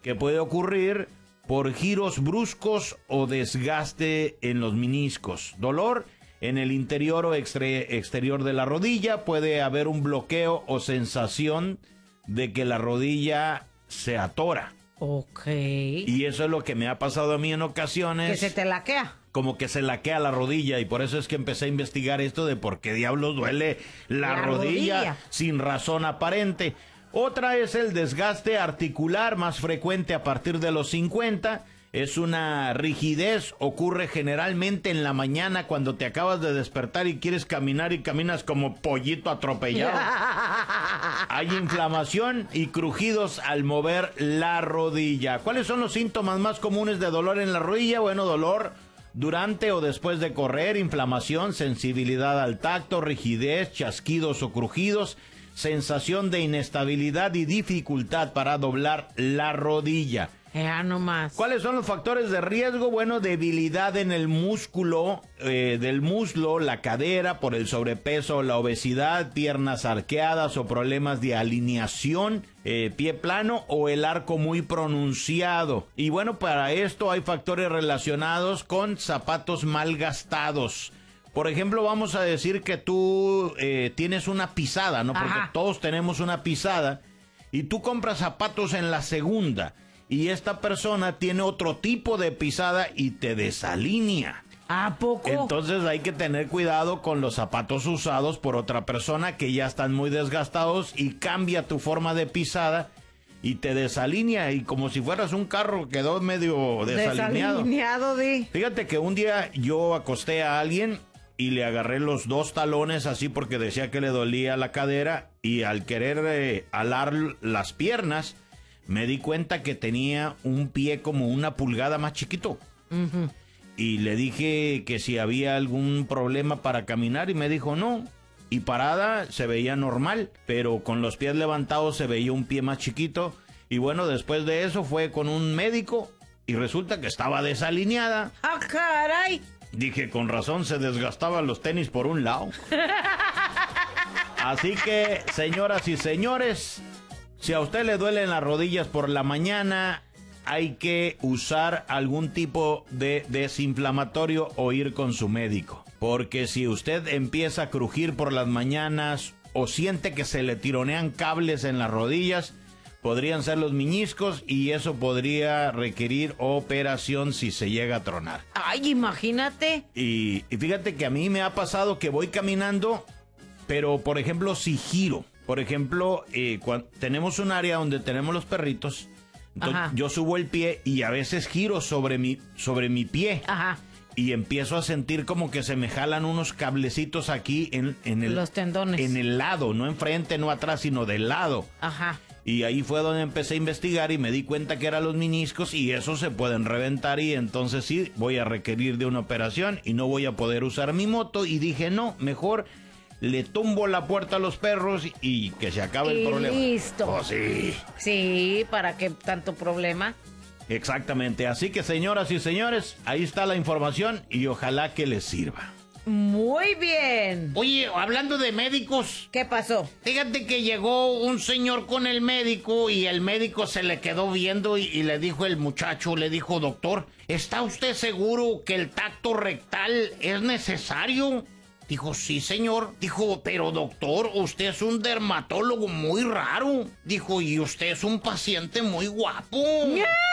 que puede ocurrir por giros bruscos o desgaste en los meniscos. Dolor en el interior o exterior de la rodilla. Puede haber un bloqueo o sensación de que la rodilla se atora. Ok. Y eso es lo que me ha pasado a mí en ocasiones. Que se te laquea. Como que se laquea la rodilla, y por eso es que empecé a investigar esto de por qué diablos duele la rodilla sin razón aparente. Otra es el desgaste articular, más frecuente a partir de los 50. Es una rigidez, ocurre generalmente en la mañana cuando te acabas de despertar y quieres caminar y caminas como pollito atropellado. Hay inflamación y crujidos al mover la rodilla. ¿Cuáles son los síntomas más comunes de dolor en la rodilla? Bueno, dolor durante o después de correr, inflamación, sensibilidad al tacto, rigidez, chasquidos o crujidos, sensación de inestabilidad y dificultad para doblar la rodilla. Ya no más. ¿Cuáles son los factores de riesgo? Bueno, debilidad en el músculo del muslo, la cadera por el sobrepeso, la obesidad, piernas arqueadas o problemas de alineación, pie plano o el arco muy pronunciado. Y bueno, para esto hay factores relacionados con zapatos mal gastados. Por ejemplo, vamos a decir que tú tienes una pisada, ¿no? Porque todos tenemos una pisada y tú compras zapatos en la segunda. Y esta persona tiene otro tipo de pisada y te desalinea. ¿A poco? Entonces hay que tener cuidado con los zapatos usados por otra persona que ya están muy desgastados y cambia tu forma de pisada y te desalinea. Y como si fueras un carro, quedó medio desalineado. Fíjate que un día yo acosté a alguien y le agarré los dos talones así porque decía que le dolía la cadera, y al querer alar las piernas me di cuenta que tenía un pie como una pulgada más chiquito. Y le dije que si había algún problema para caminar y me dijo no. Y parada se veía normal, pero con los pies levantados se veía un pie más chiquito. Y bueno, después de eso fue con un médico y resulta que estaba desalineada. ¡Ah, caray! Dije, con razón se desgastaban los tenis por un lado. Así que, señoras y señores, si a usted le duelen las rodillas por la mañana, hay que usar algún tipo de desinflamatorio o ir con su médico. Porque si usted empieza a crujir por las mañanas o siente que se le tironean cables en las rodillas, podrían ser los meniscos y eso podría requerir operación si se llega a tronar. ¡Ay, imagínate! Y fíjate que a mí me ha pasado que voy caminando, pero por ejemplo si giro. Por ejemplo, tenemos un área donde tenemos los perritos. Entonces, yo subo el pie y a veces giro sobre mi pie. Ajá. Y empiezo a sentir como que se me jalan unos cablecitos aquí en los tendones. En el lado, no enfrente, no atrás, sino del lado. Ajá. Y ahí fue donde empecé a investigar y me di cuenta que eran los meniscos y esos se pueden reventar y entonces sí, voy a requerir de una operación y no voy a poder usar mi moto. Y dije, no, mejor le tumbo la puerta a los perros y que se acabe el problema. Listo. Oh, sí. Sí, ¿para qué tanto problema? Exactamente. Así que, señoras y señores, ahí está la información y ojalá que les sirva. Muy bien. Oye, hablando de médicos. ¿Qué pasó? Fíjate que llegó un señor con el médico y el médico se le quedó viendo y le dijo el muchacho, le dijo, doctor, ¿está usted seguro que el tacto rectal es necesario? Dijo, sí, señor. Dijo, pero doctor, usted es un dermatólogo muy raro. Dijo, y usted es un paciente muy guapo.